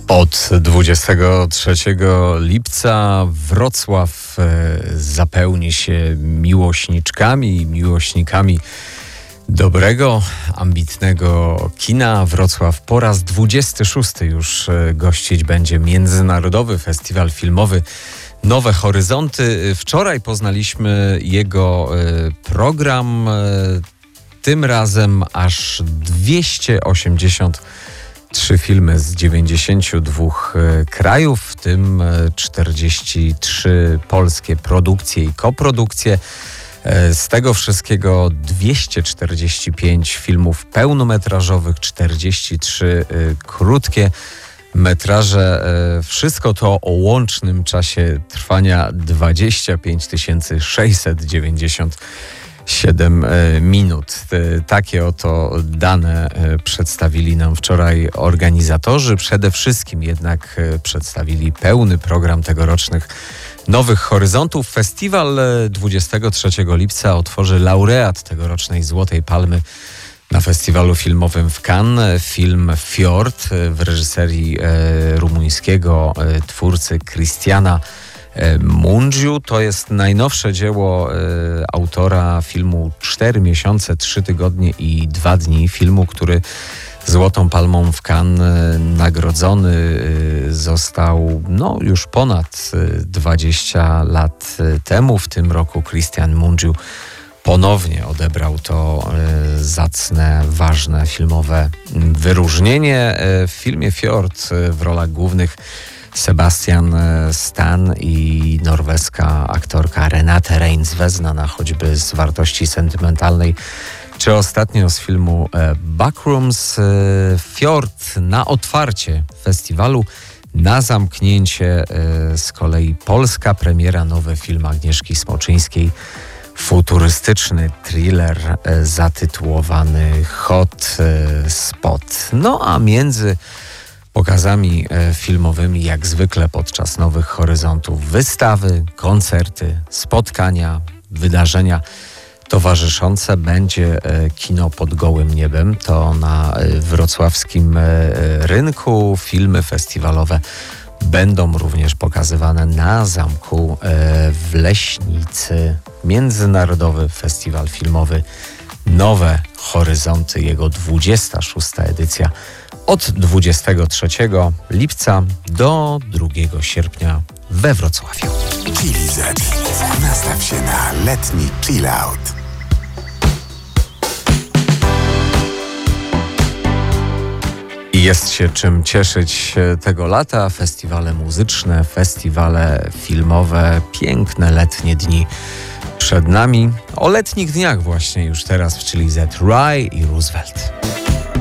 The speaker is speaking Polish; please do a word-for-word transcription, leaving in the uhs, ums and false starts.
Od dwudziestego trzeciego lipca Wrocław zapełni się miłośniczkami i miłośnikami dobrego, ambitnego kina. Wrocław po raz dwudziesty szósty już gościć będzie Międzynarodowy Festiwal Filmowy Nowe Horyzonty. Wczoraj poznaliśmy jego program. Tym razem aż dwieście osiemdziesiąt trzy filmy z dziewięćdziesięciu dwóch krajów, w tym czterdzieści trzy polskie produkcje i koprodukcje. Z tego wszystkiego dwieście czterdzieści pięć filmów pełnometrażowych, czterdzieści trzy krótkie metraże. Wszystko to o łącznym czasie trwania dwadzieścia pięć tysięcy sześćset dziewięćdziesiąt siedem minut. Takie oto dane przedstawili nam wczoraj organizatorzy. Przede wszystkim jednak przedstawili pełny program tegorocznych Nowych Horyzontów. Festiwal dwudziestego trzeciego lipca otworzy laureat tegorocznej Złotej Palmy na festiwalu filmowym w Cannes. Film Fjord w reżyserii rumuńskiego twórcy Cristiana Mungiu. To jest najnowsze dzieło y, autora filmu Cztery miesiące, trzy tygodnie i dwa dni. Filmu, który Złotą Palmą w Cannes nagrodzony y, został no, już ponad dwadzieścia lat temu. W tym roku Cristian Mungiu ponownie odebrał to y, zacne, ważne filmowe wyróżnienie. W filmie Fjord w rolach głównych Sebastian Stan i norweska aktorka Renate Reinsve, znana choćby z wartości sentymentalnej, czy ostatnio z filmu Backrooms. Fjord na otwarcie festiwalu, na zamknięcie z kolei polska premiera, nowy film Agnieszki Smoczyńskiej, futurystyczny thriller zatytułowany Hot Spot. No a między pokazami filmowymi, jak zwykle podczas Nowych Horyzontów, wystawy, koncerty, spotkania, wydarzenia towarzyszące. Będzie kino pod gołym niebem. To na wrocławskim rynku. Filmy festiwalowe będą również pokazywane na zamku w Leśnicy. Międzynarodowy Festiwal Filmowy Nowe Horyzonty, jego dwudziesta szósta edycja od dwudziestego trzeciego lipca do drugiego sierpnia we Wrocławiu. Chili Z. Nastaw się na letni chill out. I jest się czym cieszyć tego lata. Festiwale muzyczne, festiwale filmowe, piękne letnie dni przed nami. O letnich dniach właśnie już teraz w Chili Z. Rye i Roosevelt.